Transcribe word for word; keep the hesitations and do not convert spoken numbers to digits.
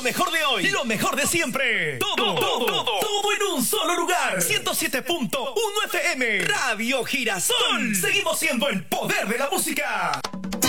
mejor de hoy, lo mejor de siempre. Todo, todo, todo, todo en un solo lugar. ciento siete punto uno F M. Radio Girasol. Seguimos siendo el poder de la música.